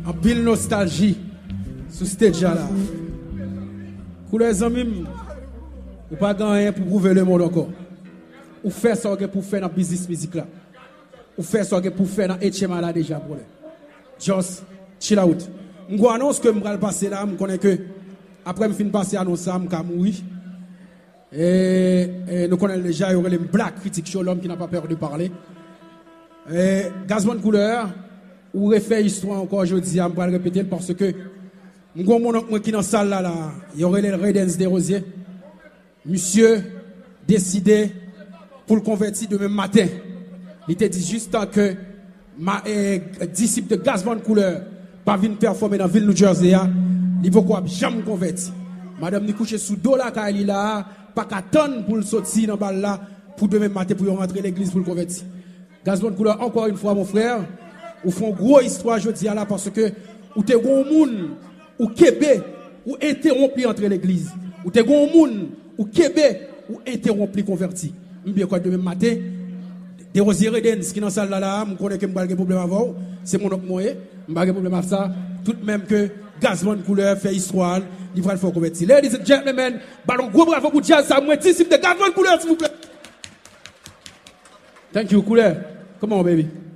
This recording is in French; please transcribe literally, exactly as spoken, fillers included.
En pile nostalgie sur stage là. Couleurs amis, ou pas gagner pour prouver le monde encore. Ou faire ça pour faire dans business musique là. Ou faire ça pour faire dans H M A là déjà pour just chill out. Je annonce que je vais passer là, je connais que après je finis passer annonce ça, je vais mourir. Et, et nous connaissons déjà, il y aurait les black critiques sur l'homme qui n'a pas peur de parler. Et Gazman Couleur, ou refait histoire encore aujourd'hui, je vais le répéter parce que je suis mon oncle qui est dans la salle là, là, il y aurait les Redens des Rosiers. Monsieur décidé pour le convertir demain matin. Il était dit juste que ma eh, disciple de Gazman Couleur pas venir performer dans la ville de New Jersey, il faut quoi jamais convertir. Madame ni couche sous dos là, car elle est là, pas qu'à tonne pour le sortir dans balle là, pour demain matin pour rentrer l'église pour le convertir. Gazman Couleur, encore une fois, mon frère, ou font gros histoire, je dis là, parce que, ou t'es gros moun, ou kébé, ou interrompu entre l'église. Ou t'es gros moun, ou kébé, ou interrompu converti. M'bien quoi demain matin, des rosiers Redens qui dans la salle là, là, je connais que je n'ai pas problème avant, c'est mon autre moyen, je n'ai pas problème avec ça, tout de même que Gazman Couleur fait histoire, il va le faire convertir. Ladies and gentlemen, ballon gros bravo pour Jazz, ça moi disciple de Gazman Couleur, s'il vous plaît. Thank you, Couleur. Come on, baby.